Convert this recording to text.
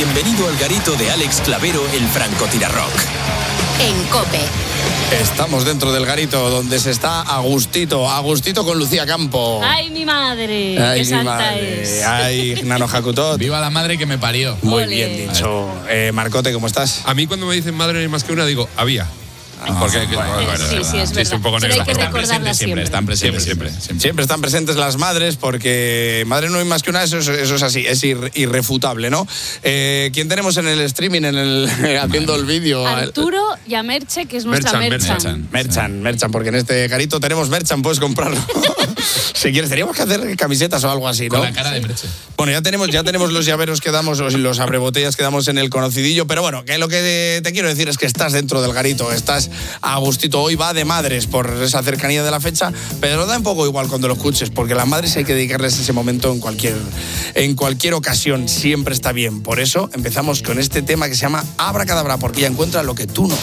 Bienvenido al garito de Alex Clavero, el francotirarrock. En COPE. Estamos dentro del garito donde se está a gustito con Lucía Campo. ¡Ay, mi madre! Ay, ¡Qué mi santa madre. es! Ay, Nano Jacutot. Viva la madre que me parió. Muy Ole. bien dicho. Marcote, ¿cómo estás? A mí cuando me dicen madre no hay más que una, digo, había. Porque Sí, es es un poco verdad. Pero hay negro. que recordarla siempre. Están presentes Siempre. Siempre están presentes las madres porque madre no hay más que una, eso es así, es irrefutable, ¿no? ¿Quién tenemos en el streaming, haciendo el vídeo? Arturo y a Merche, que es nuestra Merchan. Merchan, porque en este garito tenemos Merchan, puedes comprarlo. Si quieres, teníamos que hacer camisetas o algo así, ¿no? Con la cara de Merche. Bueno, ya tenemos los llaveros que damos, los abrebotellas que damos en el conocidillo, pero bueno, que lo que te quiero decir es que estás dentro del garito, estás a gustito. Hoy va de madres por esa cercanía de la fecha, pero da un poco igual cuando lo escuches, porque las madres hay que dedicarles ese momento en cualquier ocasión, siempre está bien. Por eso empezamos con este tema que se llama Abracadabra, porque ella encuentra lo que tú no.